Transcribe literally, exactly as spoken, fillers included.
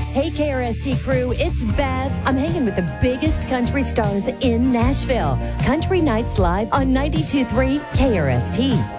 Hey, K R S T crew, it's Beth. I'm hanging with the biggest country stars in Nashville. Country Nights Live on ninety-two point three K R S T.